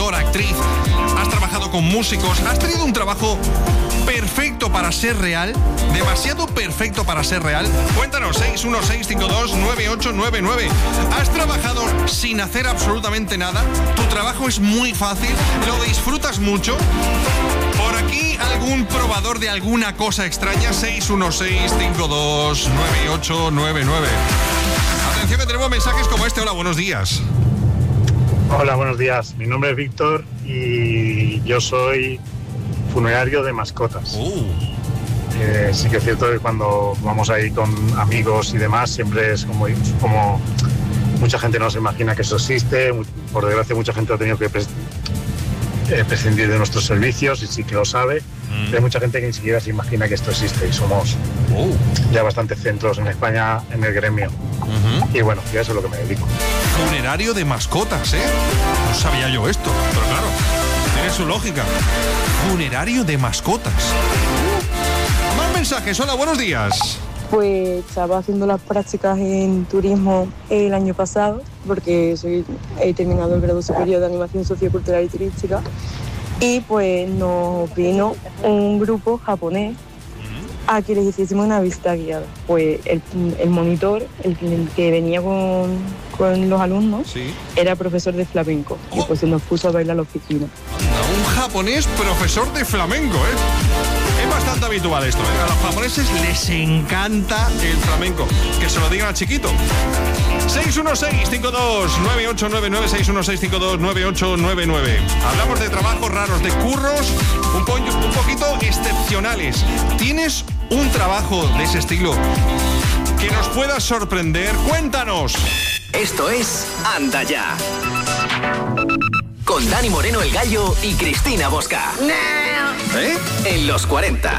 actor, actriz, has trabajado con músicos, has tenido un trabajo perfecto para ser real, demasiado perfecto para ser real. Cuéntanos, 616529899. ¿Has trabajado sin hacer absolutamente nada? ¿Tu trabajo es muy fácil? ¿Lo disfrutas mucho? Por aquí, algún probador de alguna cosa extraña, 616529899. Atención que tenemos mensajes como este. Hola, buenos días. Hola, buenos días. Mi nombre es Víctor y yo soy funerario de mascotas. Sí que es cierto que cuando vamos ahí con amigos y demás, siempre es como mucha gente no se imagina que eso existe. Por desgracia, mucha gente ha tenido que prescindir de nuestros servicios y sí que lo sabe. Pero hay mucha gente que ni siquiera se imagina que esto existe y somos ya bastantes centros en España en el gremio. Y bueno, ya eso es lo que me dedico. Funerario de mascotas, ¿eh? No sabía yo esto, pero claro, tiene su lógica. Funerario de mascotas. Más mensajes. Hola, buenos días. Pues estaba haciendo las prácticas en turismo el año pasado, porque he terminado el grado superior de animación sociocultural y turística, y pues nos vino un grupo japonés a que les hiciésemos una visita guiada. Pues el monitor, el que venía con los alumnos, ¿sí?, era profesor de flamenco, y pues se nos puso a bailar a la oficina. Un japonés profesor de flamenco, ¿eh? Es bastante habitual esto, ¿eh? A los japoneses les encanta el flamenco. Que se lo digan al chiquito. 616-529899, 616-529899. Hablamos de trabajos raros, de curros un poquito excepcionales. ¿Tienes un trabajo de ese estilo que nos pueda sorprender? Cuéntanos. Esto es Anda Ya, con Dani Moreno el Gallo y Cristina Bosca. En los 40.